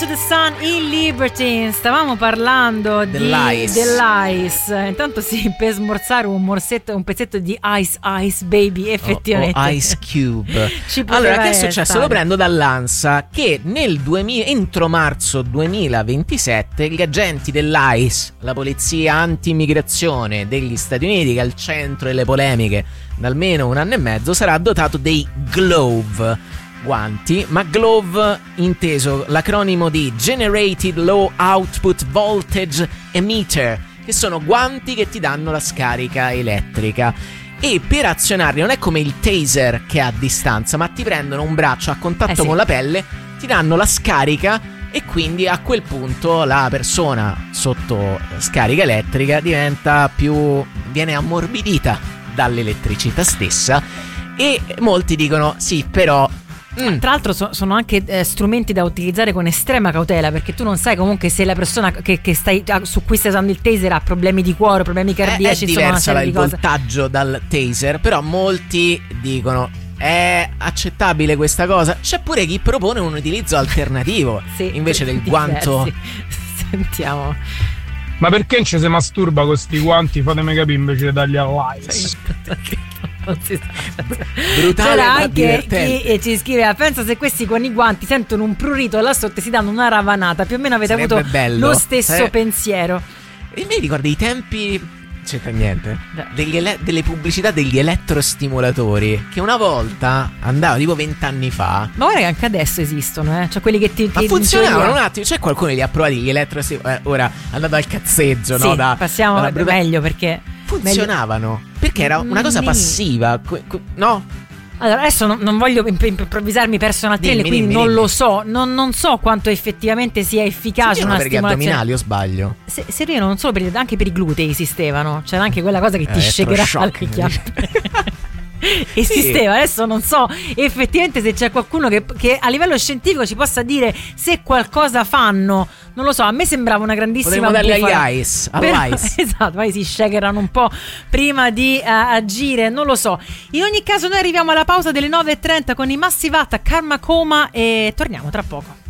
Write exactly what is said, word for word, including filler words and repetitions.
to the Sun in Liberty. Stavamo parlando dell'ice. di dell'ice. Intanto sì, per smorzare un morsetto, un pezzetto di Ice Ice Baby, effettivamente. O, o Ice Cube. Allora, che è successo? stare. Lo prendo dall'ANSA che nel duemila, entro marzo duemilaventisette gli agenti dell'ICE, la polizia anti-immigrazione degli Stati Uniti, che è al centro delle polemiche da almeno un anno e mezzo, sarà dotato dei GLOVE, guanti, ma GLOVE inteso l'acronimo di Generated Low Output Voltage Emitter, che sono guanti che ti danno la scarica elettrica. E per azionarli non è come il taser che è a distanza, ma ti prendono un braccio a contatto eh sì. con la pelle, ti danno la scarica e quindi a quel punto la persona sotto scarica elettrica diventa più, viene ammorbidita dall'elettricità stessa. E molti dicono sì, però Mm. Tra l'altro so, sono anche eh, strumenti da utilizzare con estrema cautela, perché tu non sai comunque se la persona che, che stai, su cui stai usando il taser ha problemi di cuore, problemi cardiaci, è, è insomma una diversa serie il di cose. voltaggio dal taser, però molti dicono è accettabile questa cosa. C'è pure chi propone un utilizzo alternativo sì, invece del guanto. Sentiamo. Ma perché non ci si masturba con sti guanti? Fatemi capire, invece di dargli all'ice. Non si sa. Brutale. C'era ma anche divertente. chi ci scriveva: pensa se questi con i guanti sentono un prurito e là sotto si danno una ravanata. Più o meno avete Sarebbe avuto bello. lo stesso Sare... pensiero. E mi ricordo i tempi, c'entra niente, degli ele- delle pubblicità degli elettrostimolatori che una volta andava tipo vent'anni fa. Ma guarda che anche adesso esistono, eh? Cioè quelli che ti, ti Ma funzionavano ti... un attimo. C'è qualcuno che li ha provati gli elettrostimolatori? Eh, ora andato al cazzeggio, sì, no? Da, passiamo dalla bruta... meglio perché funzionavano meglio... perché era una cosa passiva, no? Allora, adesso non, non voglio imp- improvvisarmi personal trainer, quindi dimmi, non dimmi. lo so, non, non so quanto effettivamente sia efficace una per gli stimolazione. addominali o sbaglio? Se, se io non solo per, anche per i glutei esistevano, c'era anche quella cosa che ti eh, shakerà le chiappe. Esisteva, sì. Adesso non so effettivamente se c'è qualcuno che, che a livello scientifico ci possa dire se qualcosa fanno. Non lo so, a me sembrava una grandissima potremmo darli bufala. agli ice, Però, all'ice. esatto, poi si shakerano un po' prima di uh, agire, non lo so. In ogni caso noi arriviamo alla pausa delle nove e trenta con i Massive Attack, Karma Coma e torniamo tra poco.